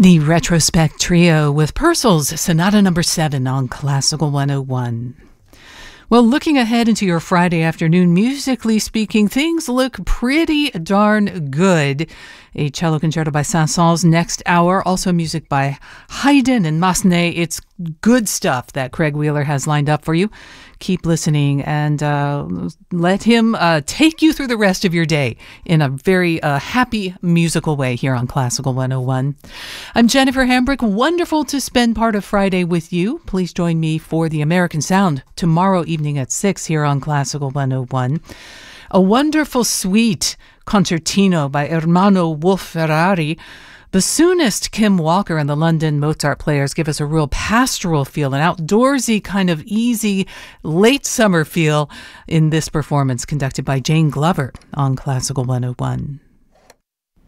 The Retrospect Trio with Purcell's Sonata No. 7 on Classical 101. Well, looking ahead into your Friday afternoon, musically speaking, things look pretty darn good. A cello concerto by Saint-Saëns next hour. Also music by Haydn and Massenet. It's good stuff that Craig Wheeler has lined up for you. Keep listening and let him take you through the rest of your day in a very happy musical way here on Classical 101. I'm Jennifer Hambrick. Wonderful to spend part of Friday with you. Please join me for the American Sound tomorrow evening at 6 here on Classical 101. A wonderful suite concertino by Ermanno Wolf-Ferrari. Bassoonist Kim Walker and the London Mozart Players give us a real pastoral feel, an outdoorsy kind of easy late summer feel in this performance conducted by Jane Glover on Classical 101.